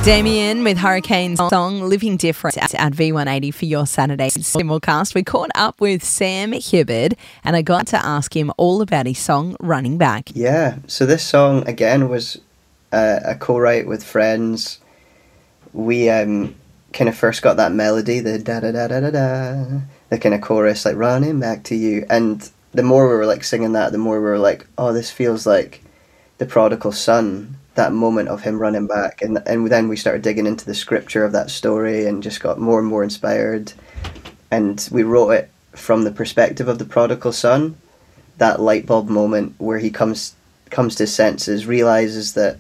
Damien with Hurricane's song Living Different at V180 for your Saturday simulcast. We caught up with Sam Hibbard and I got to ask him all about his song Running Back. Yeah, so this song again was a co-write with friends. We kind of first got that melody, the da-da-da-da-da-da, the kind of chorus, like running back to you. And the more we were like singing that, the more we were like, oh, this feels like the prodigal son, that moment of him running back. And then we started digging into the scripture of that story and just got more and more inspired. And we wrote it from the perspective of the prodigal son, that light bulb moment where he comes to his senses, realizes that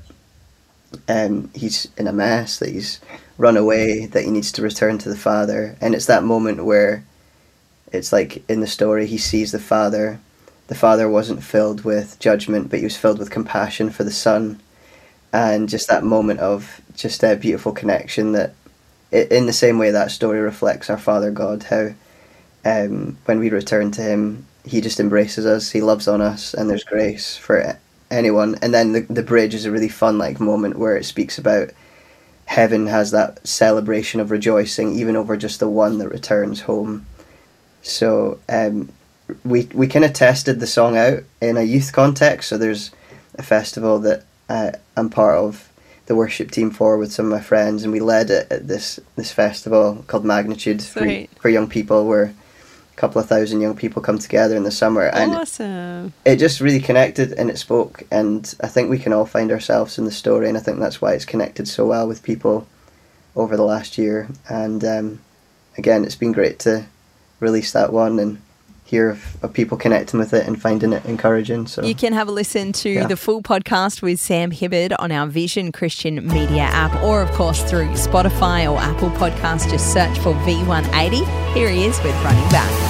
he's in a mess, that he's run away, that he needs to return to the father. And it's that moment where it's like in the story he sees the father. The father wasn't filled with judgment, but he was filled with compassion for the son. And just that moment of just a beautiful connection that in the same way that story reflects our Father God, how when we return to him, he just embraces us, he loves on us, and there's grace for anyone. And then the bridge is a really fun like moment where it speaks about heaven has that celebration of rejoicing even over just the one that returns home. So we kind of tested the song out in a youth context. So there's a festival that I'm part of the worship team for with some of my friends, and we led it at this festival called Magnitude for young people, where a couple of thousand young people come together in the summer. Awesome. And it just really connected and it spoke, and I think we can all find ourselves in the story, and I think that's why it's connected so well with people over the last year. And again, it's been great to release that one and hear of people connecting with it and finding it encouraging. So you can have a listen to the full podcast with Sam Hibbard on our Vision Christian Media app, or of course through Spotify or Apple Podcasts. Just search for V180. Here he is with Running Back.